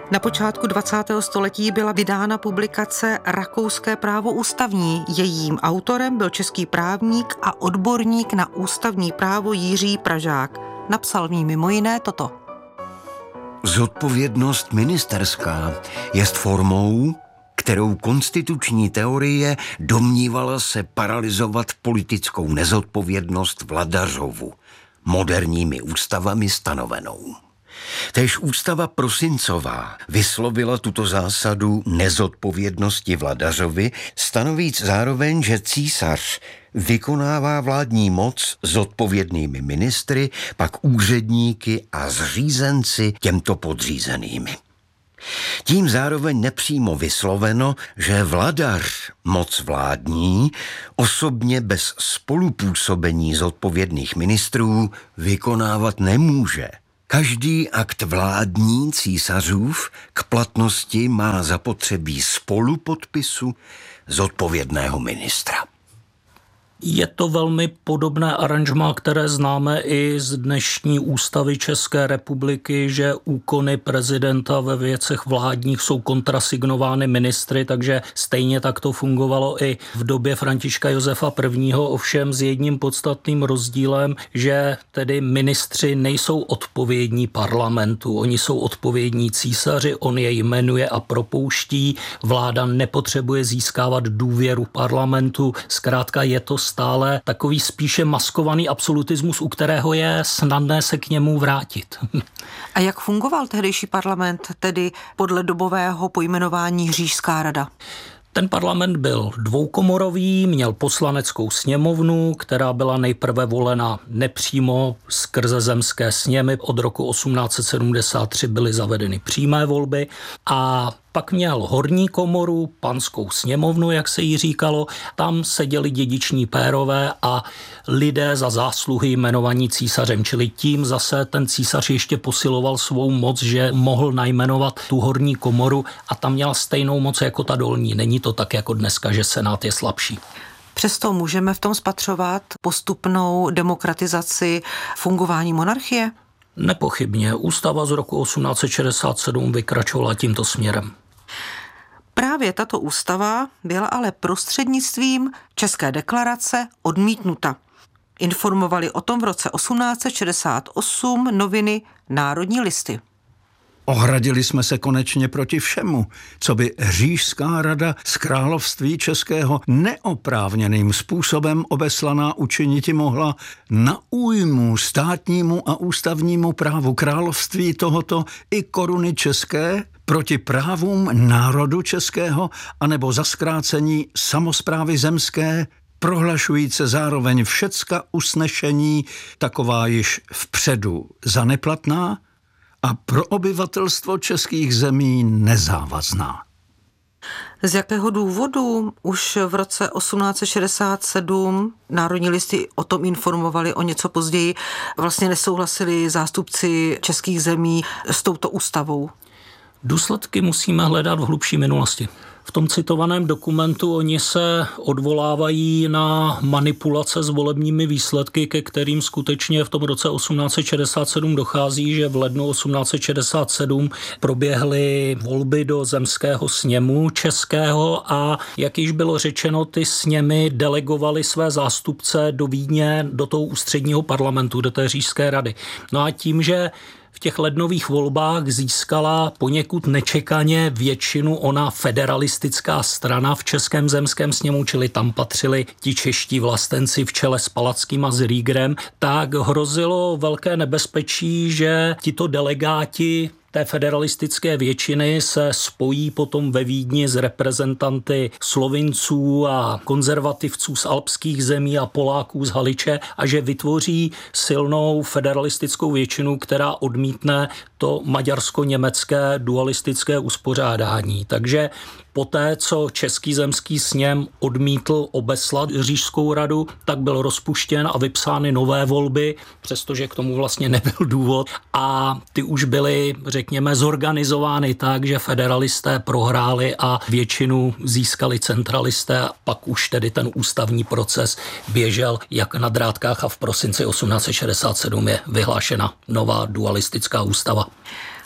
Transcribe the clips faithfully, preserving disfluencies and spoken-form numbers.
Na počátku dvacátého století byla vydána publikace Rakouské právo ústavní. Jejím autorem byl český právník a odborník na ústavní právo Jiří Pražák. Napsal v ní mimo jiné toto. Zodpovědnost ministerská jest formou, kterou konstituční teorie domnívala se paralyzovat politickou nezodpovědnost vladařovu, moderními ústavami stanovenou. Též ústava prosincová vyslovila tuto zásadu nezodpovědnosti vladařovi, stanovíc zároveň, že císař vykonává vládní moc zodpovědnými ministry, pak úředníky a zřízenci těmto podřízenými. Tím zároveň nepřímo vysloveno, že vladař moc vládní osobně bez spolupůsobení zodpovědných ministrů vykonávat nemůže. Každý akt vládní císařův k platnosti má zapotřebí spolupodpisu zodpovědného ministra. Je to velmi podobné aranžmá, které známe i z dnešní ústavy České republiky, že úkony prezidenta ve věcech vládních jsou kontrasignovány ministry, takže stejně tak to fungovalo i v době Františka Josefa prvního, ovšem s jedním podstatným rozdílem, že tedy ministři nejsou odpovědní parlamentu, oni jsou odpovědní císaři, on je jmenuje a propouští, vláda nepotřebuje získávat důvěru parlamentu, zkrátka je to stále takový spíše maskovaný absolutismus, u kterého je snadné se k němu vrátit. A jak fungoval tehdejší parlament, tedy podle dobového pojmenování Říšská rada? Ten parlament byl dvoukomorový, měl poslaneckou sněmovnu, která byla nejprve volena nepřímo skrze zemské sněmy. Od roku osmnáct set sedmdesát tři byly zavedeny přímé volby a pak měl horní komoru, panskou sněmovnu, jak se jí říkalo. Tam seděli dědiční pérové a lidé za zásluhy jmenovaní císařem, čili tím zase ten císař ještě posiloval svou moc, že mohl najmenovat tu horní komoru a tam měla stejnou moc jako ta dolní. Není to tak jako dneska, že senát je slabší. Přesto můžeme v tom spatřovat postupnou demokratizaci fungování monarchie? Nepochybně. Ústava z roku osmnáct set šedesát sedm vykračovala tímto směrem. Právě tato ústava byla ale prostřednictvím České deklarace odmítnuta. Informovali o tom v roce osmnáct set šedesát osm noviny Národní listy. Ohradili jsme se konečně proti všemu, co by Říšská rada z království českého neoprávněným způsobem obeslaná učiniti mohla na újmu státnímu a ústavnímu právu království tohoto i koruny české, proti právům národu českého, anebo za zkrácení samosprávy zemské, prohlašujíce zároveň všecka usnešení, taková již vpředu za neplatná, a pro obyvatelstvo českých zemí nezávazná. Z jakého důvodu už v roce osmnáct set šedesát sedm Národní listy o tom informovali, o něco později vlastně nesouhlasili zástupci českých zemí s touto ústavou? Důsledky musíme hledat v hlubší minulosti. V tom citovaném dokumentu oni se odvolávají na manipulace s volebními výsledky, ke kterým skutečně v tom roce osmnáct set šedesát sedm dochází, že v lednu osmnáct set šedesát sedm proběhly volby do zemského sněmu českého a jak již bylo řečeno, ty sněmy delegovaly své zástupce do Vídně, do toho ústředního parlamentu, do té Říšské rady. No a tím, že v těch lednových volbách získala poněkud nečekaně většinu ona federalistická strana v Českém zemském sněmu, čili tam patřili ti čeští vlastenci v čele s Palackým a s Riegerem, tak hrozilo velké nebezpečí, že tito delegáti té federalistické většiny se spojí potom ve Vídni s reprezentanty Slovinců a konzervativců z alpských zemí a Poláků z Haliče a že vytvoří silnou federalistickou většinu, která odmítne to maďarsko-německé dualistické uspořádání. Takže poté, co Český zemský sněm odmítl obeslat Říšskou radu, tak byl rozpuštěn a vypsány nové volby, přestože k tomu vlastně nebyl důvod. A ty už byly, řekněme, zorganizovány tak, že federalisté prohráli a většinu získali centralisté. A pak už tedy ten ústavní proces běžel jak na drátkách a v prosinci osmnáct set šedesát sedm je vyhlášena nová dualistická ústava.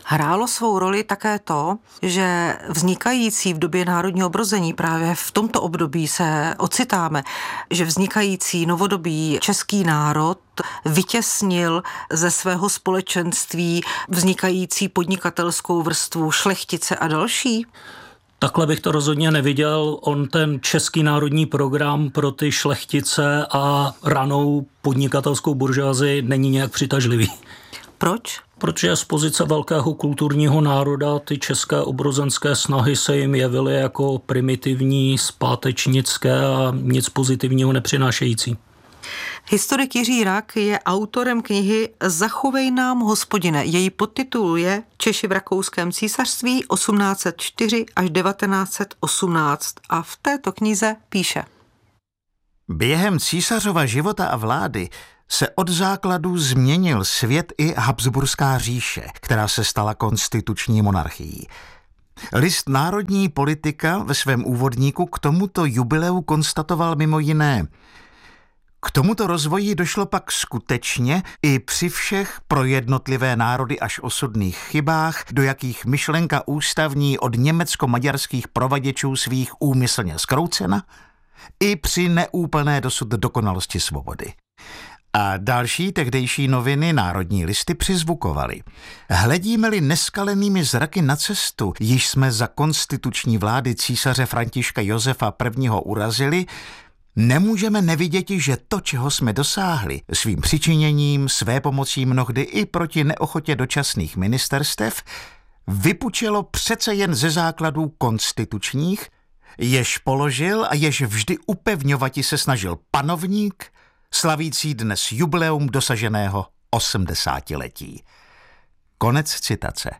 Hrálo svou roli také to, že vznikající v době národního obrození, právě v tomto období se ocitáme, že vznikající novodobý český národ vytěsnil ze svého společenství vznikající podnikatelskou vrstvu, šlechtice a další? Takhle bych to rozhodně neviděl. On ten český národní program pro ty šlechtice a ranou podnikatelskou buržoazii není nějak přitažlivý. Proč? Protože z pozice velkého kulturního národa ty české obrozenské snahy se jim jevily jako primitivní, zpátečnické a nic pozitivního nepřinášející. Historik Jiří Rak je autorem knihy Zachovej nám, Hospodine. Její podtitul je Češi v Rakouském císařství osmnáct set čtyři až devatenáct set osmnáct a v této knize píše. Během císařova života a vlády se od základů změnil svět i Habsburská říše, která se stala konstituční monarchií. List Národní politika ve svém úvodníku k tomuto jubileu konstatoval mimo jiné: K tomuto rozvoji došlo pak skutečně i při všech pro jednotlivé národy až osudných chybách, do jakých myšlenka ústavní od německo-maďarských provaděčů svých úmyslně zkroucena, i při neúplné dosud dokonalosti svobody. A další tehdejší noviny Národní listy přizvukovaly. Hledíme-li neskalenými zraky na cestu, již jsme za konstituční vlády císaře Františka Josefa I. urazili, nemůžeme neviděti, že to, čeho jsme dosáhli, svým přičiněním, své pomocí mnohdy i proti neochotě dočasných ministerstev, vypučelo přece jen ze základů konstitučních, jež položil a jež vždy upevňovati se snažil panovník, slavící dnes jubileum dosaženého osmdesátiletí. Konec citace.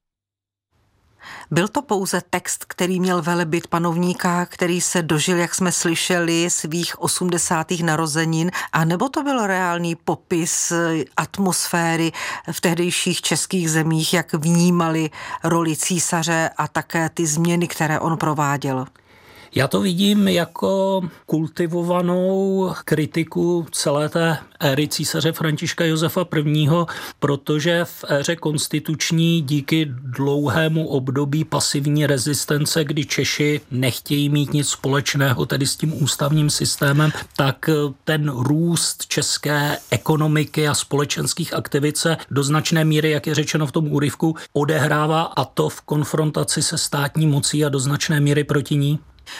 Byl to pouze text, který měl velebit panovníka, který se dožil, jak jsme slyšeli, svých osmdesátých narozenin, a nebo to byl reálný popis atmosféry v tehdejších českých zemích, jak vnímali roli císaře a také ty změny, které on prováděl? Já to vidím jako kultivovanou kritiku celé té éry císaře Františka Josefa I., protože v éře konstituční díky dlouhému období pasivní rezistence, kdy Češi nechtějí mít nic společného tedy s tím ústavním systémem, tak ten růst české ekonomiky a společenských aktivit se do značné míry, jak je řečeno v tom úryvku, odehrává, a to v konfrontaci se státní mocí a do značné míry proti ní.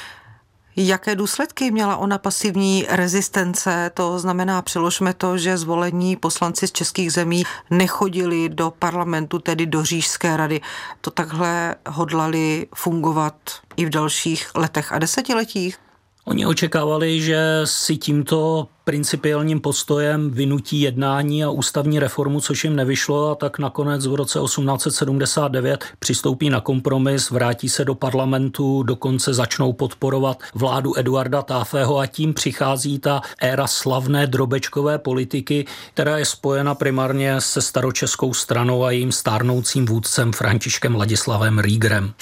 Jaké důsledky měla ona pasivní rezistence? To znamená, přeložme to, že zvolení poslanci z českých zemí nechodili do parlamentu, tedy do Říšské rady. To takhle hodlali fungovat i v dalších letech a desetiletích? Oni očekávali, že si tímto principiálním postojem vynutí jednání a ústavní reformu, což jim nevyšlo, a tak nakonec v roce osmnáct set sedmdesát devět přistoupí na kompromis, vrátí se do parlamentu, dokonce začnou podporovat vládu Eduarda Taafého, a tím přichází ta éra slavné drobečkové politiky, která je spojena primárně se staročeskou stranou a jejím stárnoucím vůdcem Františkem Ladislavem Rýgrem.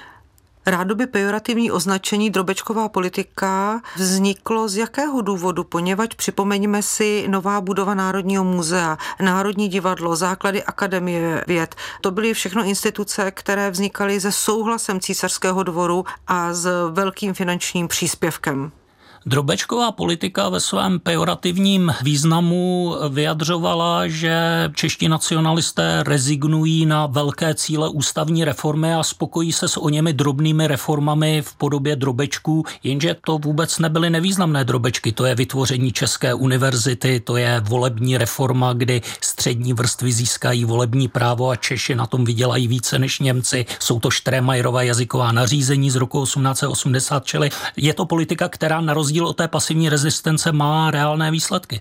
Rádoby pejorativní označení drobečková politika vzniklo z jakého důvodu? Poněvadž připomeňme si nová budova Národního muzea, Národní divadlo, základy Akademie věd. To byly všechno instituce, které vznikaly se souhlasem císařského dvoru a s velkým finančním příspěvkem. Drobečková politika ve svém pejorativním významu vyjadřovala, že čeští nacionalisté rezignují na velké cíle ústavní reformy a spokojí se s o němi drobnými reformami v podobě drobečků, jenže to vůbec nebyly nevýznamné drobečky. To je vytvoření České univerzity, to je volební reforma, kdy střední vrstvy získají volební právo a Češi na tom vydělají více než Němci. Jsou to Štremajerova jazyková nařízení z roku osmnáct set osmdesát, čili je to politika, která na rozdíl od té pasivní rezistence má reálné výsledky.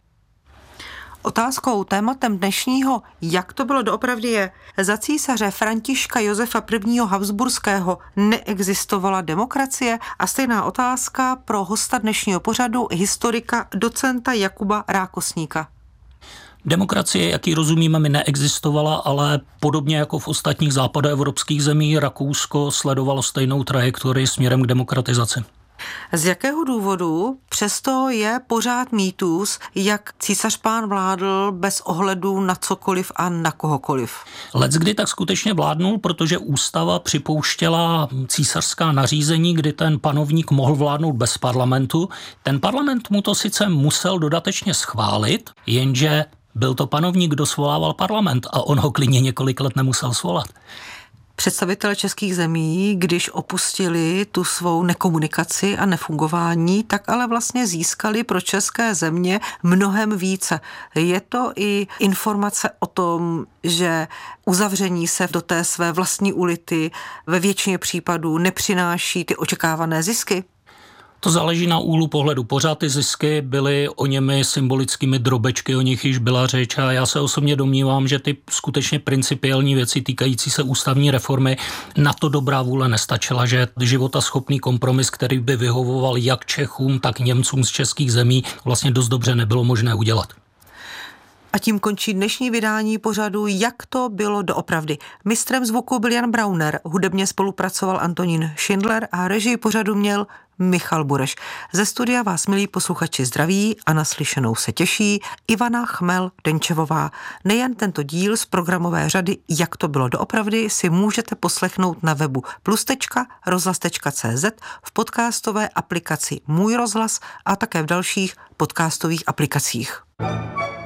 Otázkou, tématem dnešního, jak to bylo doopravdy, je, za císaře Františka Josefa I. Habsburského neexistovala demokracie? A stejná otázka pro hosta dnešního pořadu, historika docenta Jakuba Rákosníka. Demokracie, jak ji rozumíme, mi neexistovala, ale podobně jako v ostatních západoevropských zemích Rakousko sledovalo stejnou trajektorii směrem k demokratizaci. Z jakého důvodu přesto je pořád mýtus, jak císař pán vládl bez ohledu na cokoliv a na kohokoliv? Leckdy tak skutečně vládnul, protože ústava připouštěla císařská nařízení, kdy ten panovník mohl vládnout bez parlamentu. Ten parlament mu to sice musel dodatečně schválit, jenže byl to panovník, kdo svolával parlament a on ho klidně několik let nemusel svolat. Představitelé českých zemí, když opustili tu svou nekomunikaci a nefungování, tak ale vlastně získali pro české země mnohem více. Je to i informace o tom, že uzavření se do té své vlastní ulity ve většině případů nepřináší ty očekávané zisky? To záleží na úhlu pohledu. Pořád ty zisky byly o němi symbolickými drobečky, o nich již byla řeč a já se osobně domnívám, že ty skutečně principiální věci týkající se ústavní reformy na to dobrá vůle nestačila, že životaschopný kompromis, který by vyhovoval jak Čechům, tak Němcům z českých zemí, vlastně dost dobře nebylo možné udělat. A tím končí dnešní vydání pořadu Jak to bylo doopravdy. Mistrem zvuku byl Jan Brauner, hudebně spolupracoval Antonín Schindler a režii pořadu měl Michal Bureš. Ze studia vás, milí posluchači, zdraví a naslyšenou se těší Ivana Chmel-Denčevová. Nejen tento díl z programové řady Jak to bylo doopravdy si můžete poslechnout na webu plus tečka rozhlas tečka cé zet, v podcastové aplikaci Můj rozhlas a také v dalších podcastových aplikacích.